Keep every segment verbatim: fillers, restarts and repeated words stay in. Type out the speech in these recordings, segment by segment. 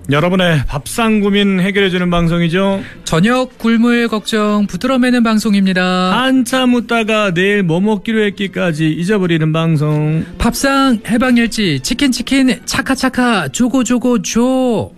여러분의 밥상 고민 해결해주는 방송이죠. 저녁 굴물 걱정 붙들어 매는 방송입니다. 한참 웃다가 내일 뭐 먹기로 했기까지 잊어버리는 방송. 밥상 해방일지 치킨 치킨 차카차카 조고 조고 조.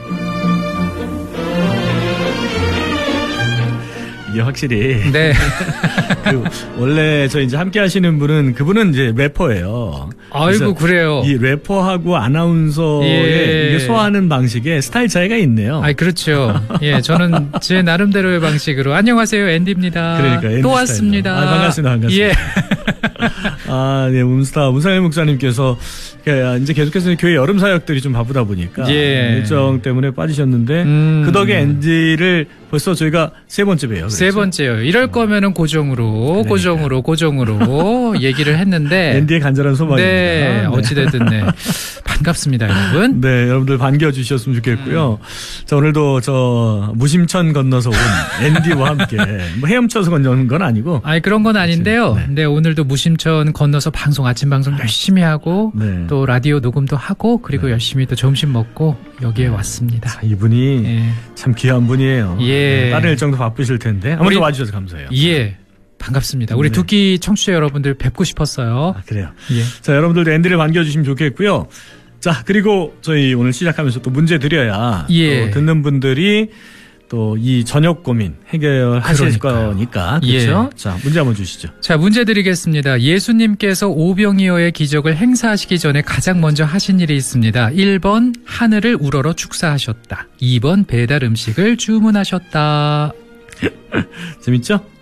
이게 확실히 네. 그 원래 저 이제 함께 하시는 분은 그분은 이제 래퍼예요. 아이고 그래요. 이 래퍼하고 아나운서의 예. 이게 소화하는 방식에 스타일 차이가 있네요. 아 그렇죠. 예, 저는 제 나름대로의 방식으로 안녕하세요 앤디입니다. 그러니까 앤디 또 왔습니다. 아, 반갑습니다, 반갑습니다. 예. 아, 네, 음스타 문상일 목사님께서 이제 계속해서 교회 여름 사역들이 좀 바쁘다 보니까 예. 일정 때문에 빠지셨는데 음. 그 덕에 앤디를 벌써 저희가 세 번째 봬요. 그렇죠? 세 번째요. 이럴 거면은 고정으로 그러니까. 고정으로 고정으로 얘기를 했는데 앤디의 간절한 소망입니다. 네, 어찌됐든 네. 반갑습니다, 여러분. 네, 여러분들 반겨주셨으면 좋겠고요. 음. 자, 오늘도 저 무심천 건너서 온 앤디와 함께 뭐 헤엄쳐서 건너는 건 아니고. 아니 그런 건 아닌데요. 네. 네, 오늘도 무심천 건너서 방송 아침 방송 열심히 하고 네. 또 라디오 녹음도 하고 그리고 네. 열심히 또 점심 먹고 여기에 왔습니다. 자, 이분이 예. 참 귀한 분이에요. 예. 네, 다른 일정도 바쁘실 텐데 한번 더 와주셔서 감사해요. 예. 반갑습니다. 우리 네. 두끼 청취자 여러분들 뵙고 싶었어요. 아, 그래요. 예. 자, 여러분들도 앤디를 반겨주시면 좋겠고요. 자, 그리고 저희 오늘 시작하면서 또 문제 드려야 예. 또 듣는 분들이 또 이 저녁 고민 해결하실 그러니까요. 거니까 그렇죠? 예. 자, 문제 한번 주시죠. 자, 문제 드리겠습니다. 예수님께서 오병이어의 기적을 행사하시기 전에 가장 먼저 하신 일이 있습니다. 일 번 하늘을 우러러 축사하셨다. 이 번 배달 음식을 주문하셨다. 재밌죠?